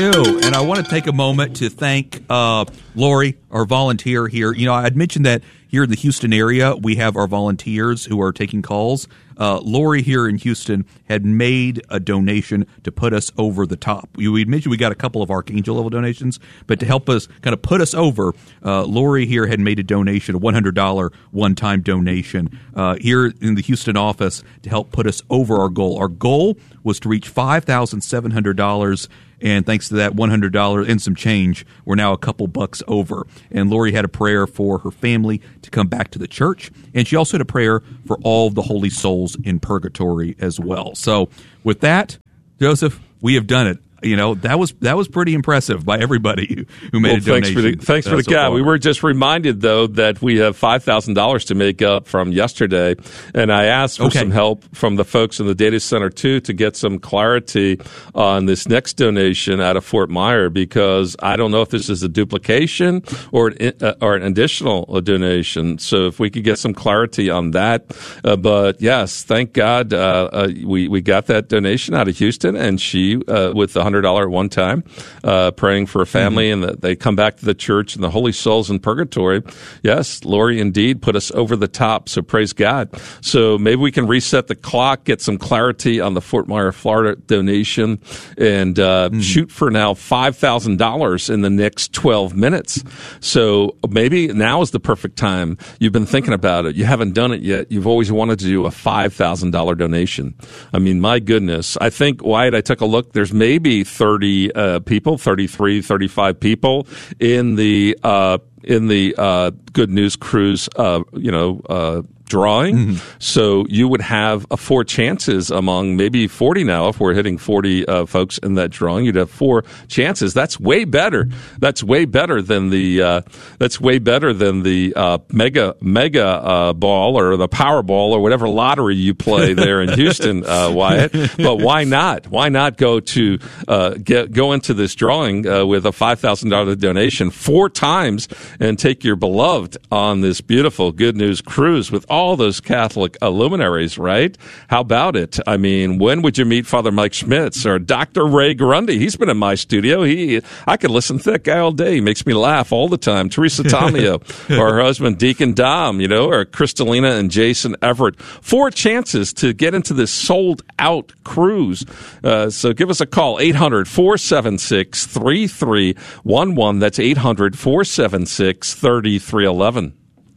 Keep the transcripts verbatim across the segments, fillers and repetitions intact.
And I want to take a moment to thank uh, Lori, our volunteer here. You know, I had mentioned that here in the Houston area, we have our volunteers who are taking calls. Uh, Lori here in Houston had made a donation to put us over the top. We had mentioned we got a couple of Archangel level donations, but to help us kind of put us over, uh, Lori here had made a donation, a one hundred dollars one-time donation uh, here in the Houston office to help put us over our goal. Our goal was to reach five thousand seven hundred dollars. And thanks to that one hundred dollars and some change, we're now a couple bucks over. And Lori had a prayer for her family to come back to the church. And she also had a prayer for all the holy souls in purgatory as well. So with that, Joseph, we have done it. You know, that was that was pretty impressive by everybody who made well, a donation. Thanks for the, thanks for the so gab. far. We were just reminded, though, that we have five thousand dollars to make up from yesterday. And I asked for okay. some help from the folks in the data center, too, to get some clarity on this next donation out of Fort Myer, because I don't know if this is a duplication or an, uh, or an additional donation. So if we could get some clarity on that. Uh, but, yes, thank God uh, uh, we, we got that donation out of Houston, and she, uh, with the one hundred dollars one time, uh, praying for a family mm-hmm. and that they come back to the church and the holy souls in purgatory. Yes, Lori indeed put us over the top, so praise God. So maybe we can reset the clock, get some clarity on the Fort Myer, Florida donation, and uh, mm-hmm. shoot for now five thousand dollars in the next twelve minutes. So maybe now is the perfect time. You've been thinking about it. You haven't done it yet. You've always wanted to do a five thousand dollars donation. I mean, my goodness. I think, Wyatt, I took a look. There's maybe thirty uh, people, thirty-three, thirty-five people in the uh, in the uh, Good News Cruise, uh, you know, uh, drawing. Mm-hmm. So you would have uh, four chances among maybe forty now. If we're hitting forty uh, folks in that drawing, you'd have four chances. That's way better. That's way better than the uh, that's way better than the uh, mega mega uh, ball or the Powerball or whatever lottery you play there in Houston, uh, Wyatt. But why not? Why not go to uh, get go into this drawing uh, with a five thousand dollars donation four times and take your beloved on this beautiful Good News Cruise with all all those Catholic uh, luminaries, right? How about it? I mean, when would you meet Father Mike Schmitz or Doctor Ray Grundy? He's been in my studio. He, I could listen to that guy all day. He makes me laugh all the time. Teresa Tomeo, or her husband Deacon Dom, you know, or Kristalina and Jason Everett. Four chances to get into this sold-out cruise. Uh, so give us a call, eight hundred, four seven six, three three one one. That's eight hundred, four seven six, three three one one.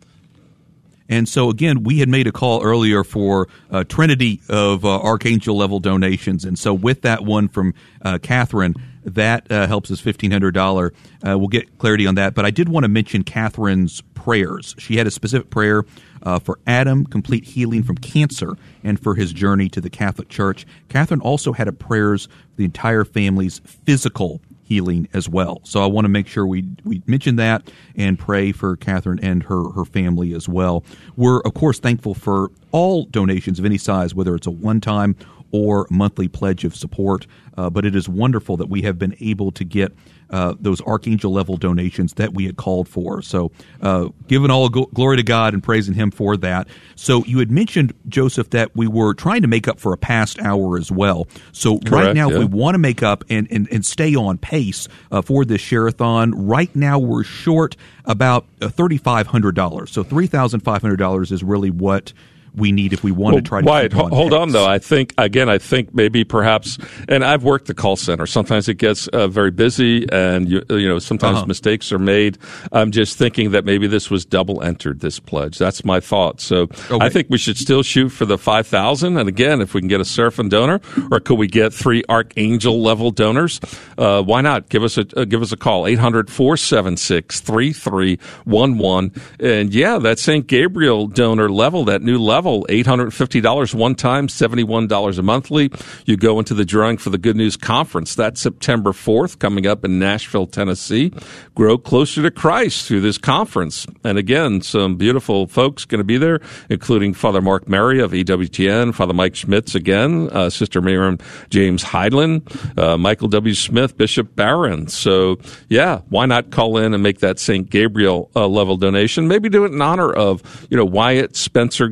And so, again, we had made a call earlier for a trinity of uh, Archangel-level donations. And so with that one from uh, Catherine, that uh, helps us fifteen hundred dollars. Uh, we'll get clarity on that. But I did want to mention Catherine's prayers. She had a specific prayer uh, for Adam, complete healing from cancer, and for his journey to the Catholic Church. Catherine also had a prayers for the entire family's physical healing as well. So I want to make sure we we mention that and pray for Catherine and her, her family as well. We're, of course, thankful for all donations of any size, whether it's a one-time or monthly pledge of support. Uh, but it is wonderful that we have been able to get uh, those Archangel-level donations that we had called for. So uh, giving all go- glory to God and praising Him for that. So you had mentioned, Joseph, that we were trying to make up for a past hour as well. So Correct, right now, yeah. if we want to make up and, and, and stay on pace uh, for this Share-a-thon, right now we're short about uh, three thousand five hundred dollars. So three thousand five hundred dollars is really what we need if we want well, to try to Wyatt, keep on hold pace. on, though. I think, again, I think maybe perhaps, and I've worked the call center. Sometimes it gets uh, very busy, and, you, you know, sometimes uh-huh. mistakes are made. I'm just thinking that maybe this was double-entered, this pledge. That's my thought. So okay. I think we should still shoot for the five thousand. And, again, if we can get a Seraphim donor, or could we get three Archangel-level donors, uh, why not? Give us a uh, give us a call, eight hundred, four seven six, three three one one. And, yeah, that Saint Gabriel donor level, that new level, eight hundred fifty dollars one time, seventy-one dollars a monthly. You go into the drawing for the Good News Conference. That's September fourth, coming up in Nashville, Tennessee. Grow closer to Christ through this conference. And again, some beautiful folks going to be there, including Father Mark Mary of E W T N, Father Mike Schmitz again, uh, Sister Miriam James Heidland, uh, Michael W. Smith, Bishop Barron. So, yeah, why not call in and make that Saint Gabriel uh, level donation? Maybe do it in honor of, you know, Wyatt Spencer Gabriel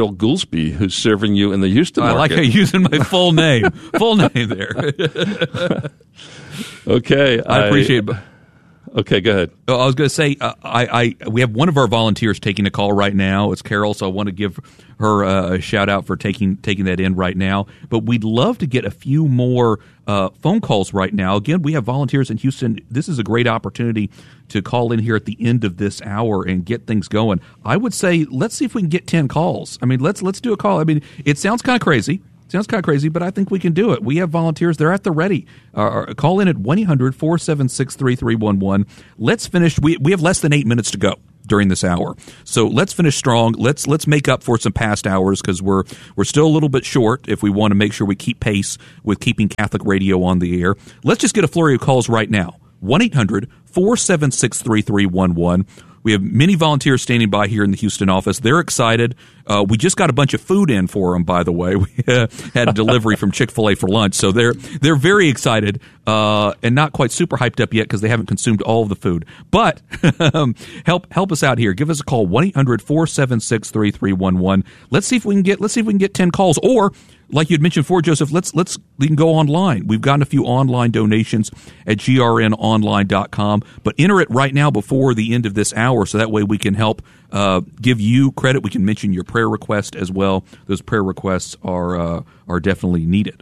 Carol Goolsby, who's serving you in the Houston I market. like how you're using my full name. Full name there. Okay. I appreciate it. Okay, go ahead. I was going to say, uh, I, I we have one of our volunteers taking a call right now. It's Carol, so I want to give her uh, a shout out for taking taking that in right now. But we'd love to get a few more uh, phone calls right now. Again, we have volunteers in Houston. This is a great opportunity to call in here at the end of this hour and get things going. I would say let's see if we can get ten calls. I mean, let's let's do a call. I mean, it sounds kind of crazy. Sounds kind of crazy, but I think we can do it. We have volunteers. They're at the ready. Uh, call in at one eight hundred four seven six three three one one. Let's finish. We we have less than eight minutes to go during this hour. So let's finish strong. Let's let's make up for some past hours because we're we're still a little bit short if we want to make sure we keep pace with keeping Catholic radio on the air. Let's just get a flurry of calls right now. one eight hundred four seven six three three one one. We have many volunteers standing by here in the Houston office. They're excited. Uh, we just got a bunch of food in for them, by the way. We uh, had a delivery from Chick-fil-A for lunch, so they're they're very excited uh, and not quite super hyped up yet because they haven't consumed all of the food. But um, help help us out here. Give us a call one eight hundred four seven six three three one one. Let's see if we can get let's see if we can get ten calls, or like you had mentioned before, Joseph, let's let's we can go online. We've gotten a few online donations at G R N online dot com, but enter it right now before the end of this hour, so that way we can help uh, give you credit. We can mention your prayer request as well. Those prayer requests are uh, are definitely needed.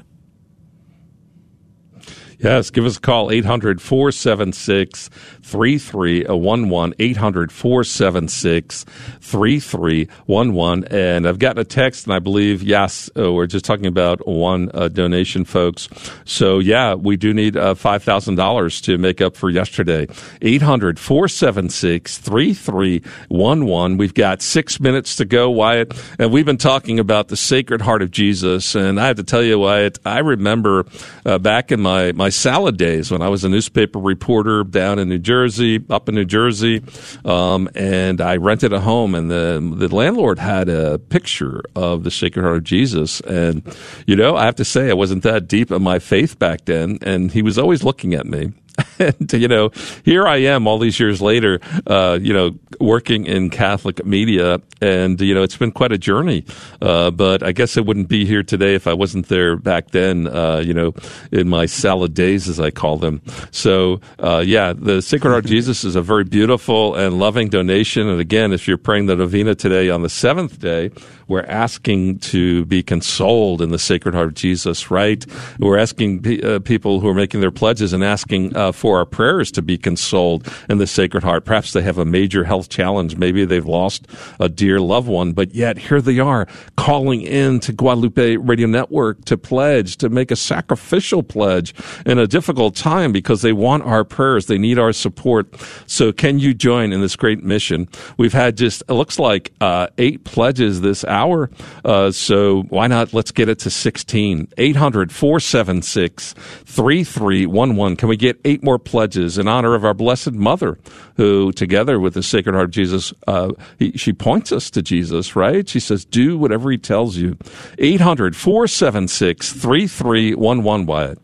Yes, give us a call, eight hundred four seven six three three one one, eight hundred four seven six three three one one. And I've gotten a text, and I believe, yes, uh, we're just talking about one uh, donation, folks. So, yeah, we do need uh, five thousand dollars to make up for yesterday. eight hundred four seven six three three one one. We've got six minutes to go, Wyatt, and we've been talking about the Sacred Heart of Jesus. And I have to tell you, Wyatt, I remember uh, back in my, my salad days when I was a newspaper reporter down in New Jersey, up in New Jersey, um, and I rented a home, and the the landlord had a picture of the Sacred Heart of Jesus. And, you know, I have to say I wasn't that deep in my faith back then, and he was always looking at me. And, you know, here I am all these years later, uh, you know, working in Catholic media, and, you know, it's been quite a journey. Uh, but I guess I wouldn't be here today if I wasn't there back then, uh, you know, in my salad days, as I call them. So, uh, yeah, the Sacred Heart of Jesus is a very beautiful and loving donation. And again, if you're praying the Novena today on the seventh day, we're asking to be consoled in the Sacred Heart of Jesus, right? We're asking pe- uh, people who are making their pledges and asking uh, for our prayers to be consoled in the Sacred Heart. Perhaps they have a major health challenge. Maybe they've lost a dear loved one, but yet here they are calling in to Guadalupe Radio Network to pledge, to make a sacrificial pledge in a difficult time because they want our prayers. They need our support. So can you join in this great mission? We've had just, it looks like uh, eight pledges this hour. Uh, so why not? Let's get it to sixteen. eight hundred four seven six three three one one. Can we get eight more pledges in honor of our Blessed Mother, who, together with the Sacred Heart of Jesus, uh, he, she points us to Jesus, right? She says, do whatever he tells you. eight hundred four seven six three three one one, Wyatt.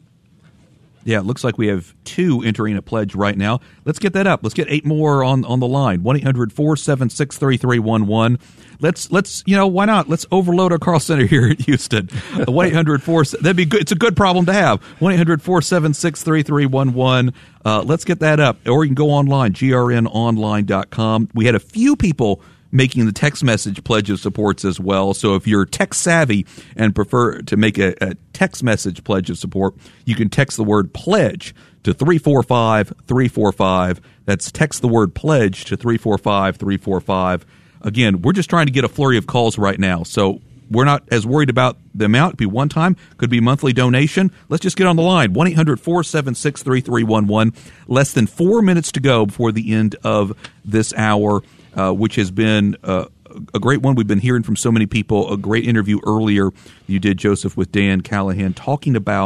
Yeah, it looks like we have two entering a pledge right now. Let's get that up. Let's get eight more on, on the line. one eight hundred four seven six three three one one. Let's, let's, you know, why not? Let's overload our Carl Center here in Houston. one eight hundred four, that'd be good. It's a good problem to have. one eight hundred four seven six three three one one. Uh, let's get that up. Or you can go online, G R N online dot com. We had a few people making the text message pledge of supports as well. So if you're tech savvy and prefer to make a, a text message pledge of support, you can text the word pledge to three four five three four five. That's text the word pledge to three four five three four five. Again, we're just trying to get a flurry of calls right now. So we're not as worried about the amount. It could be one time, could be monthly donation. Let's just get on the line. one eight hundred four seven six three three one one. Less than four minutes to go before the end of this hour. Uh, which has been uh, a great one. We've been hearing from so many people. A great interview earlier you did, Joseph, with Dan Callahan, talking about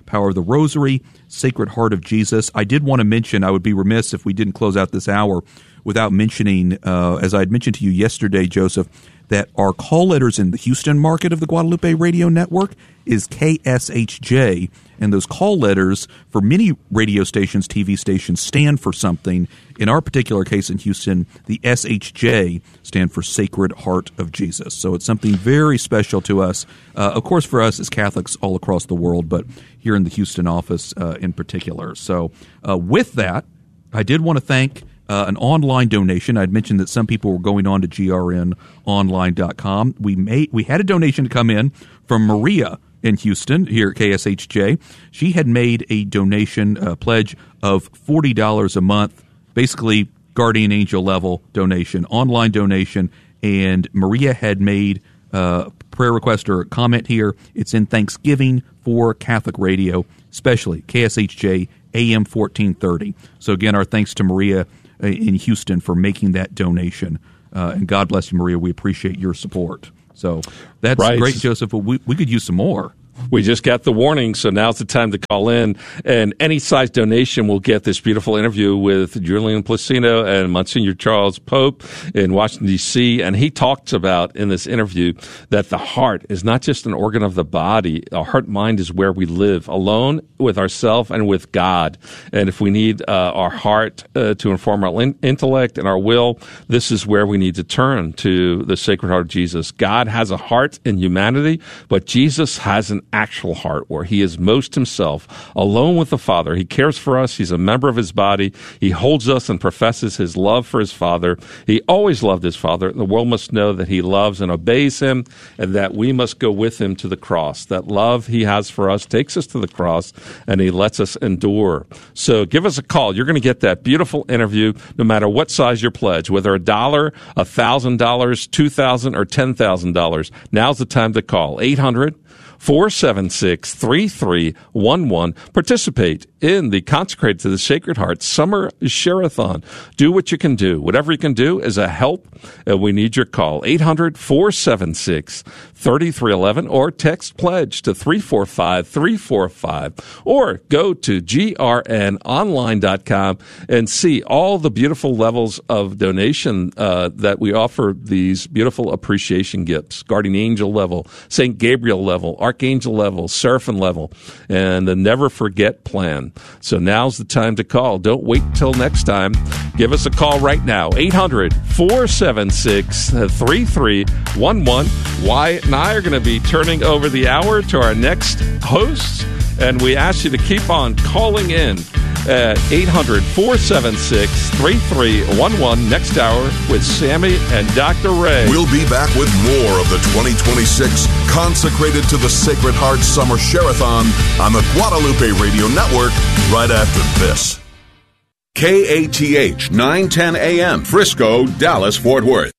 Power of the Rosary, Sacred Heart of Jesus. I did want to mention, I would be remiss if we didn't close out this hour without mentioning, uh, as I had mentioned to you yesterday, Joseph, that our call letters in the Houston market of the Guadalupe Radio Network is K S H J, and those call letters for many radio stations, T V stations, stand for something. In our particular case in Houston, the S H J stand for Sacred Heart of Jesus. So it's something very special to us, uh, of course, for us as Catholics all across the world, but here in the Houston office uh, in particular. So uh, with that, I did want to thank Uh, an online donation. I'd mentioned that some people were going on to G R N online dot com. We made we had a donation to come in from Maria in Houston here at K S H J. She had made a donation, a pledge of forty dollars a month, basically guardian angel level donation, online donation, and Maria had made a prayer request or a comment here. It's in thanksgiving for Catholic radio, especially K S H J A M fourteen thirty. So again, our thanks to Maria in Houston for making that donation. Uh, and God bless you, Maria. We appreciate your support. So that's right. Great, Joseph. But we, we could use some more. We just got the warning, so now's the time to call in. And any size donation will get this beautiful interview with Julian Placino and Monsignor Charles Pope in Washington, D C And he talks about in this interview that the heart is not just an organ of the body. Our heart mind is where we live, alone with ourselves and with God. And if we need uh, our heart uh, to inform our in- intellect and our will, this is where we need to turn to the Sacred Heart of Jesus. God has a heart in humanity, but Jesus has an actual heart where he is most himself, alone with the Father. He cares for us. He's a member of his body. He holds us and professes his love for his Father. He always loved his Father. The world must know that he loves and obeys him, and that we must go with him to the cross. That love he has for us takes us to the cross, and he lets us endure. So give us a call. You're going to get that beautiful interview no matter what size your pledge, whether a dollar, a thousand dollars, two thousand dollars, or ten thousand dollars. Now's the time to call. eight hundred, four seven six, three three one one. Participate in the Consecrated to the Sacred Heart Summer Share-a-thon. Do what you can do. Whatever you can do is a help, and we need your call. eight hundred, four seven six, three three one one or text pledge to three four five, three four five or go to G R N online dot com and see all the beautiful levels of donation uh, that we offer, these beautiful appreciation gifts, Guardian Angel level, Saint Gabriel level, Archangel level, Seraphim level, and the Never Forget plan. So now's the time to call. Don't wait till next time. Give us a call right now, eight hundred, four seven six, three three one one. Wyatt and I are going to be turning over the hour to our next host, and we ask you to keep on calling in at eight hundred, four seven six, three three one one. Next hour with Sammy and Doctor Ray. We'll be back with more of the twenty twenty-six Consecrated to the Sacred Heart Summer Share-a-thon on the Guadalupe Radio Network right after this. K A T H nine ten A M, Frisco, Dallas, Fort Worth.